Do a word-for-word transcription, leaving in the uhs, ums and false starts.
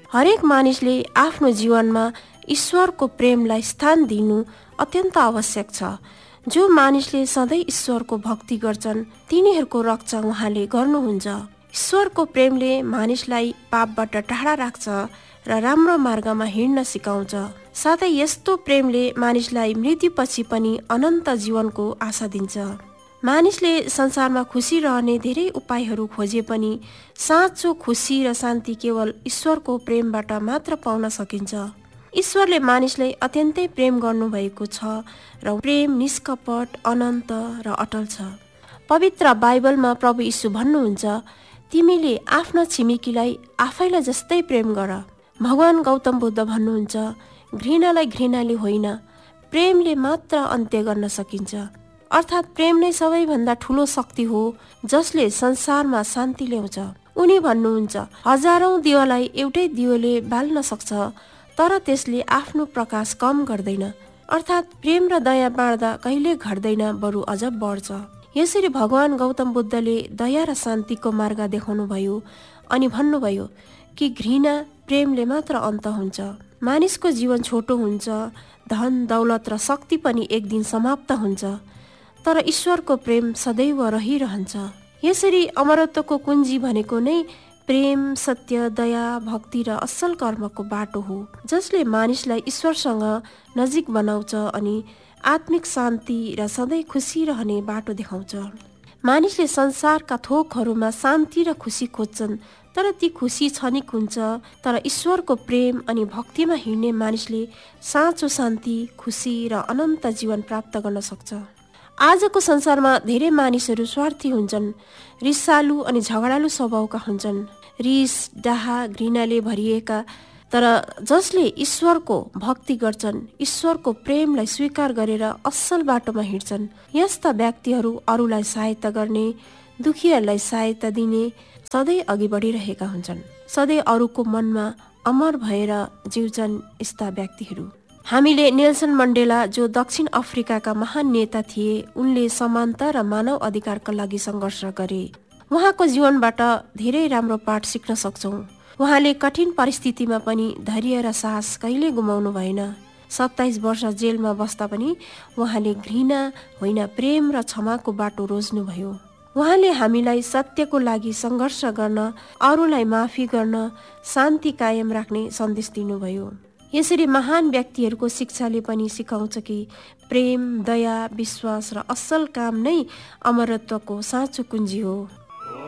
हरेक मानिसले आफ्नो जीवनमा ईश्वरको प्रेमलाई स्थान दिनु अत्यन्त आवश्यक छ। जो मानिसले सधैँ ईश्वरको भक्ति गर्छन् तिनीहरूको रक्षा उहाँले गर्नुहुन्छ। ईश्वरको प्रेमले मानिसलाई पापबाट टाढा राख्छ र राम्रो मार्गमा हिँड्न सिकाउँछ। साथै यस्तो प्रेमले मानिसलाई मृत्युपछि पनि अनन्त जीवनको आशा दिन्छ। मानिसले संसारमा खुसी रहने धेरै उपायहरू खोजे पनि साँचो खुसी र शान्ति केवल ईश्वरको प्रेमबाट मात्र पाउन सकिन्छ। ईश्वरले मानिसलाई अत्यन्तै प्रेम गर्नुभएको छ र प्रेम निष्कपट, अनन्त र अटल छ। पवित्र बाइबलमा प्रभु यीशु भन्नुहुन्छ, तिमीले आफ्ना छिमेकीलाई आफैलाई जस्तै प्रेम गर। भगवान गौतम बुद्ध भन्नुहुन्छ, घृणालाई घृणाले होइन, प्रेमले मात्र अन्त्य गर्न सकिन्छ। अर्थात् प्रेम नै सबैभन्दा ठुलो शक्ति हो जसले संसारमा शान्ति ल्याउँछ। उनी भन्नुहुन्छ, हजारौं दियोलाई एउटै दियोले बाल्न सक्छ तर त्यसले आफ्नो प्रकाश कम गर्दैन। अर्थात् प्रेम र दया बाँड्दा कहिले घट्दैन, बरु अझ बढ्छ। यसरी भगवान गौतम बुद्धले दया र शान्तिको मार्ग देखाउनु भयो अनि भन्नुभयो कि घृणा प्रेमले मात्र अन्त हुन्छ। मानिसको जीवन छोटो हुन्छ, धन दौलत र शक्ति पनि एक दिन समाप्त हुन्छ, तर ईश्वरको प्रेम सदैव रहिरहन्छ। यसरी अमरत्वको कुञ्जी भनेको नै प्रेम, सत्य, दया, भक्ति र असल कर्मको बाटो हो जसले मानिसलाई ईश्वरसँग नजिक बनाउँछ अनि आत्मिक शान्ति र सधैँ खुसी रहने बाटो देखाउँछ। मानिसले संसारका थोकहरूमा शान्ति र खुसी खोज्छन् तर ती खुसी क्षणिक हुन्छ, तर ईश्वरको प्रेम अनि भक्तिमा हिँड्ने मानिसले साँचो शान्ति, खुसी र अनन्त जीवन प्राप्त गर्न सक्छ। आजको संसारमा धेरै मानिसहरू स्वार्थी हुन्छन्, रिसालु अनि झगडालु स्वभावका हुन्छन्। रिस, डाहा, घृणाले भरिएका, तर जसले ईश्वरको भक्ति गर्छन्, ईश्वरको प्रेमलाई स्वीकार गरेर असल बाटोमा हिँड्छन्, यस्ता व्यक्तिहरू अरूलाई सहायता गर्ने, दुखीहरूलाई सहायता दिने, सधैँ अघि बढिरहेका हुन्छन्। सधैँ अरूको मनमा अमर भएर जिउँछन् यस्ता व्यक्तिहरू। हामीले नेल्सन मण्डेला, जो दक्षिण अफ्रिकाका महान नेता थिए, उनले समानता र मानव अधिकारका लागि सङ्घर्ष गरे। उहाँको जीवनबाट धेरै राम्रो पाठ सिक्न सक्छौँ। उहाँले कठिन परिस्थितिमा पनि धैर्य र साहस कहिले गुमाउनु भएन। सत्ताइस वर्ष जेलमा बस्दा पनि उहाँले घृणा होइन, प्रेम र क्षमाको बाटो रोज्नुभयो। उहाँले हामीलाई सत्यको लागि सङ्घर्ष गर्न, अरूलाई माफी गर्न, शान्ति कायम राख्ने सन्देश दिनुभयो। यसरी महान व्यक्तिहरूको शिक्षाले पनि सिकाउँछ कि प्रेम, दया, विश्वास र असल काम नै अमरत्वको साँचो कुञ्जी हो।